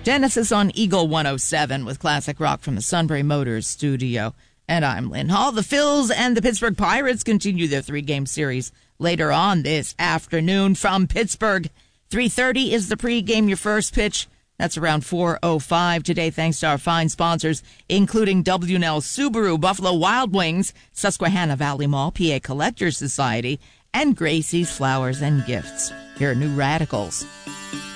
Dennis is on Eagle 107 with classic rock from the Sunbury Motors studio. And I'm Lynn Hall. The Phils and the Pittsburgh Pirates continue their 3-game series later on this afternoon from Pittsburgh. 3:30 is the pregame, your first pitch. That's around 4:05 today, thanks to our fine sponsors, including W&L Subaru, Buffalo Wild Wings, Susquehanna Valley Mall, PA Collectors Society, and Gracie's Flowers and Gifts. Here are New Radicals.